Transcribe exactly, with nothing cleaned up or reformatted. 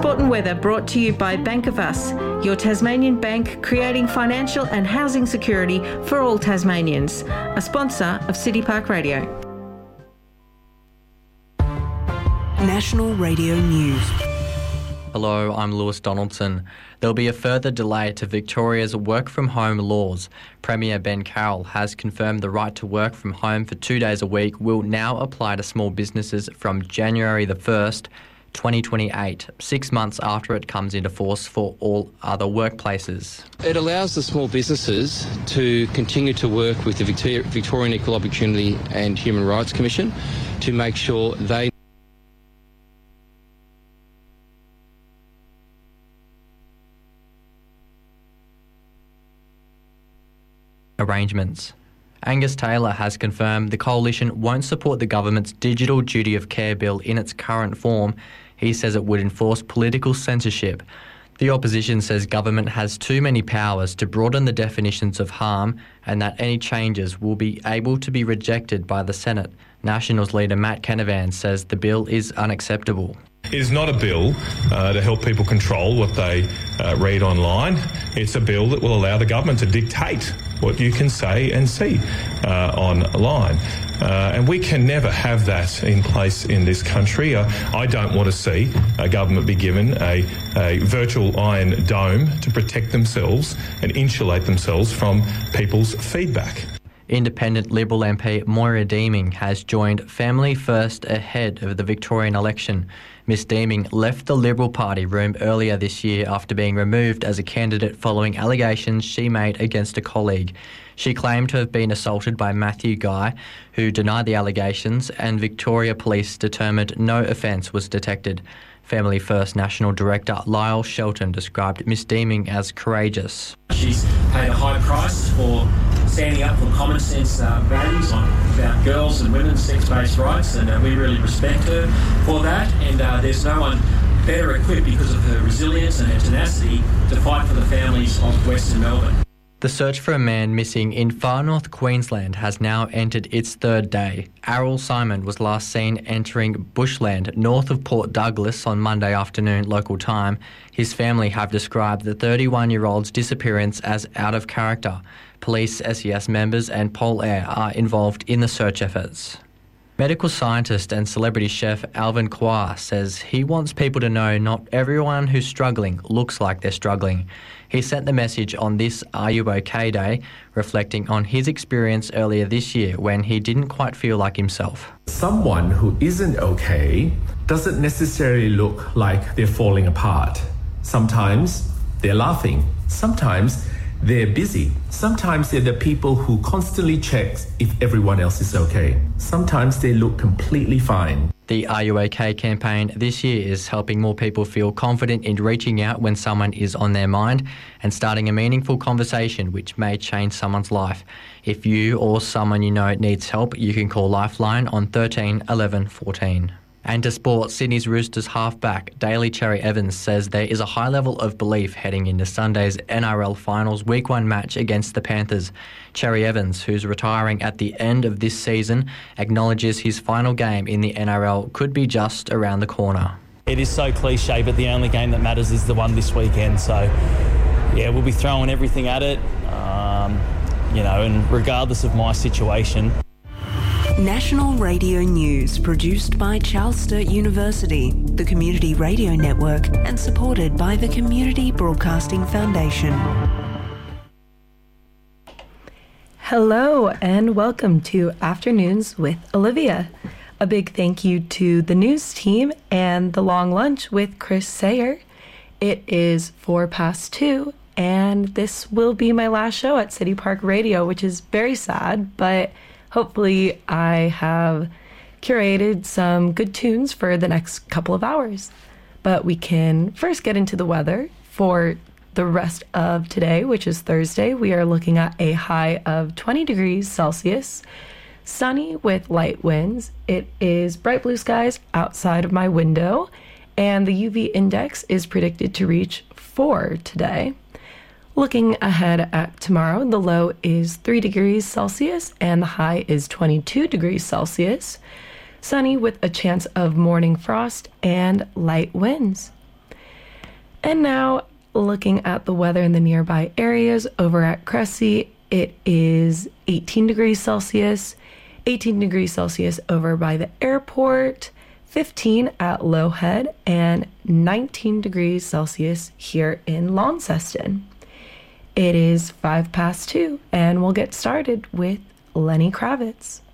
Sport and weather brought to you by Bank of Us, your Tasmanian bank creating financial and housing security for all Tasmanians. A sponsor of City Park Radio. National Radio News. Hello, I'm Lewis Donaldson. There'll be a further delay to Victoria's work-from-home laws. Premier Ben Carroll has confirmed the right to work from home for two days a week will now apply to small businesses from January the first, twenty twenty-eight, six months after it comes into force for all other workplaces. It allows the small businesses to continue to work with the Victorian Equal Opportunity and Human Rights Commission to make sure they arrangements. Angus Taylor has confirmed the coalition won't support the government's Digital Duty of Care bill in its current form. He says it would enforce political censorship. The opposition says government has too many powers to broaden the definitions of harm and that any changes will be able to be rejected by the Senate. Nationals leader Matt Canavan says the bill is unacceptable. It is not a bill uh, to help people control what they uh, read online. It's a bill that will allow the government to dictate what you can say and see uh, online. Uh, and we can never have that in place in this country. Uh, I don't want to see a government be given a, a virtual iron dome to protect themselves and insulate themselves from people's feedback. Independent Liberal M P Moira Deeming has joined Family First ahead of the Victorian election. Miss Deeming left the Liberal Party room earlier this year after being removed as a candidate following allegations she made against a colleague. She claimed to have been assaulted by Matthew Guy, who denied the allegations, and Victoria Police determined no offence was detected. Family First National Director Lyle Shelton described Miss Deeming as courageous. She's paid a high price for standing up for common sense uh, values on about girls and women's sex-based rights, and uh, we really respect her for that. And uh, there's no one better equipped because of her resilience and her tenacity to fight for the families of Western Melbourne. The search for a man missing in far north Queensland has now entered its third day. Errol Simon was last seen entering bushland north of Port Douglas on Monday afternoon local time. His family have described the thirty-one-year-old's disappearance as out of character. Police, S E S members and Pol Air are involved in the search efforts. Medical scientist and celebrity chef Alvin Kwa says he wants people to know not everyone who's struggling looks like they're struggling. He sent the message on this Are You OK Day, reflecting on his experience earlier this year when he didn't quite feel like himself. Someone who isn't okay doesn't necessarily look like they're falling apart. Sometimes they're laughing. Sometimes they're busy. Sometimes they're the people who constantly check if everyone else is okay. Sometimes they look completely fine. The Are You OK campaign this year is helping more people feel confident in reaching out when someone is on their mind and starting a meaningful conversation which may change someone's life. If you or someone you know needs help, you can call Lifeline on thirteen eleven fourteen. And to sport, Sydney's Roosters halfback Daly Cherry Evans says there is a high level of belief heading into Sunday's N R L Finals Week one match against the Panthers. Cherry Evans, who's retiring at the end of this season, acknowledges his final game in the N R L could be just around the corner. It is so cliche, but the only game that matters is the one this weekend. So, yeah, we'll be throwing everything at it, um, you know, and regardless of my situation. National Radio News, produced by Charles Sturt University, the Community Radio Network, and supported by the Community Broadcasting Foundation. Hello and welcome to Afternoons with Olivia. A big thank you to the news team and the long lunch with Chris Sayer. It is four past two and this will be my last show at City Park Radio, which is very sad, but hopefully I have curated some good tunes for the next couple of hours. But we can first get into the weather for the rest of today, which is Thursday. We are looking at a high of twenty degrees Celsius, sunny with light winds. It is bright blue skies outside of my window, and the U V index is predicted to reach four today. Looking ahead at tomorrow, the low is three degrees Celsius and the high is twenty-two degrees Celsius. Sunny with a chance of morning frost and light winds. And now, looking at the weather in the nearby areas, over at Cressy, it is eighteen degrees Celsius, eighteen degrees Celsius over by the airport, fifteen at Lowhead, and nineteen degrees Celsius here in Launceston. It is five past two, and we'll get started with Lenny Kravitz.